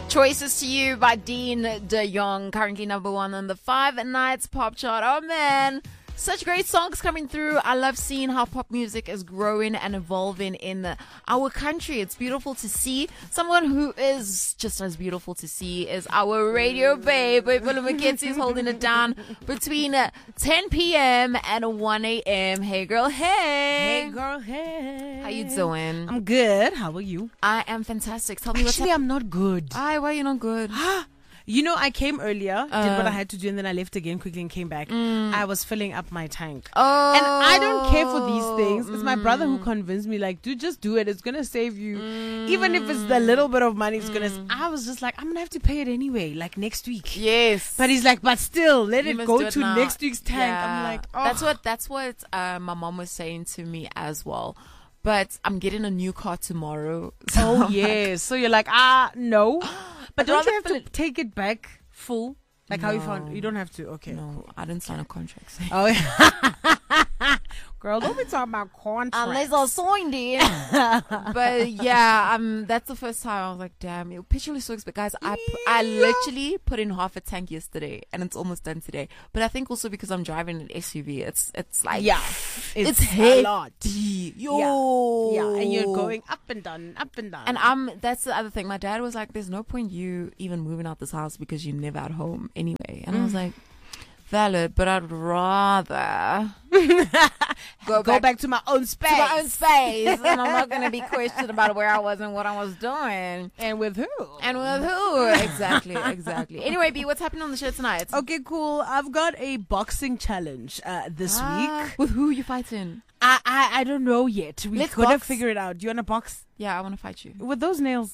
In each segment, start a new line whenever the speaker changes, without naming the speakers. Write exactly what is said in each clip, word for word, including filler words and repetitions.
Choices to You by Dean De Jong, currently number one on the Five Nights Pop Chart. Oh man, such great songs coming through. I love seeing how pop music is growing and evolving in the, our country. It's beautiful to see. Someone who is just as beautiful to see is our radio babe. Boipelo Moketsi is holding it down between uh, ten p.m. and one a.m. Hey girl, hey.
Hey girl, hey.
How you doing?
I'm good. How are you?
I am fantastic. Tell me what's
Actually,
up.
I'm not good.
Why? Why are you not good?
You know, I came earlier,
Uh.
did what I had to do, and then I left again quickly and came back.
Mm.
I was filling up my tank.
Oh.
And I don't care for these things. It's my brother who convinced me, like, dude, just do it. It's going to save you.
Mm.
Even if it's the little bit of money, it's going to... I was just like, I'm going to have to pay it anyway, like next week.
Yes.
But he's like, but still, let
You
it
must
go
do it
to
now.
next week's tank.
Yeah.
I'm like, oh.
That's what that's what uh, my mom was saying to me as well. But I'm getting a new car tomorrow. So
Oh,
I'm
yes. So you're like, ah, no. But
I'd
don't you
rather
have to
fill it-
take it back full? Like how you
No.
found... You don't have to. Okay.
No,
Cool.
I didn't sign a contract.
Oh, yeah. Girl, don't be talking about contracts.
Unless I signed it. But yeah, um, that's the first time I was like, damn, your petrol is so expensive. Guys, I, pu- I
Yeah.
literally put in half a tank yesterday and it's almost done today. But I think also because I'm driving an S U V, it's it's like,
Yeah,
it's,
it's,
heavy.
a lot.
Yo.
Yeah, and you're going up and down, up and down.
And I'm, that's the other thing. My dad was like, there's no point you even moving out this house because you're never at home anyway. And I was like, valid, but I'd rather
go,
go, back,
back, to my own space.
to my own space. And I'm not going to be questioned about where I was and what I was doing.
And with who?
And with who? Exactly, exactly. Anyway, B, what's happening on the show tonight?
Okay, cool. I've got a boxing challenge uh, this
Ah,
week.
with who you fighting?
I, I I don't know yet. We
Let's
gotta
box.
figure it out. Do you want to box
Yeah, I want to fight you.
with those nails?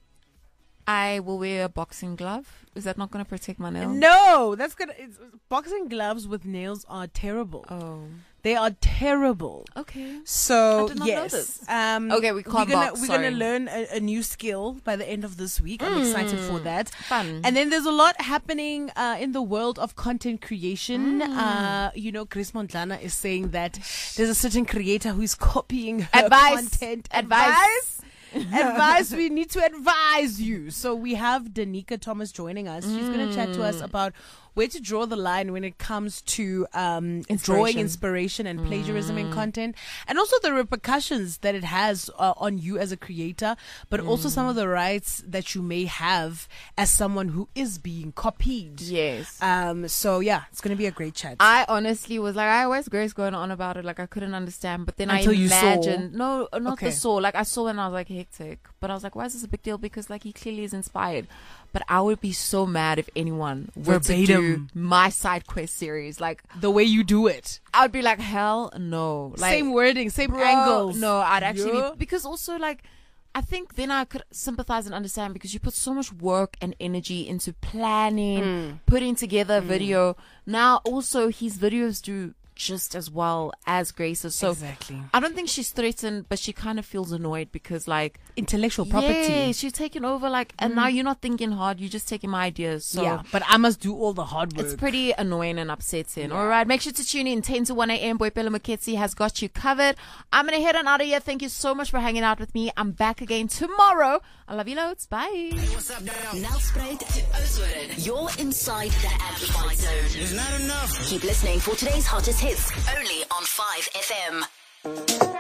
I will wear a boxing glove. Is that not going to protect my nails?
No, that's gonna. It's, boxing gloves with nails are terrible.
Oh,
They are terrible.
okay.
So
I did not know
yes,
this.
um,
Okay, we can't
we're gonna,
box,
We're
sorry.
gonna learn a, a new skill by the end of this week. I'm excited for that.
Fun.
And then there's a lot happening uh, in the world of content creation.
Mm.
Uh, you know, Chris Montlana is saying that there's a certain creator who is copying her
Advice.
content.
Advice.
Advice. We need to advise you. So we have Danica Thomas joining us. She's going to chat to
Mm.
us about where to draw the line when it comes to um,
Inspiration.
drawing inspiration and plagiarism in content, and also the repercussions that it has uh, on you as a creator, but also some of the rights that you may have as someone who is being copied.
Yes.
Um. So yeah, it's going to be a great chat.
I honestly was like, I always Grace going on about it, like I couldn't understand. But then
Until
I
you saw.
imagined, no, not
Okay.
the saw. Like I saw and I was like hectic. But I was like, why is this a big deal? Because like he clearly is inspired. But I would be so mad if anyone were to do
Verbatim.
my side quest series. Like
the way you do it,
I would be like, hell no. Like,
same wording, same
bro,
angles.
No, I'd actually
Yeah.
be, because also like I think then I could sympathize and understand because you put so much work and energy into planning,
Mm.
putting together a video. Now also his videos do just as well as Grace's. So
Exactly.
I don't think she's threatened, but she kind of feels annoyed because like
Intellectual property.
yeah, she's taking over like, and now you're not thinking hard, you're just taking my ideas. So
yeah, but I must do all the hard work.
it's pretty annoying and upsetting. All right, make sure to tune in. ten to one a.m. Boipelo Moketsi has got you covered. I'm going to head on out of here. Thank you so much for hanging out with me. I'm back again tomorrow. I love you loads. Bye.
Nelspruit to Oudtshoorn. You're inside the amplified zone.
It's not enough.
Keep listening for today's hottest hits only on five F M.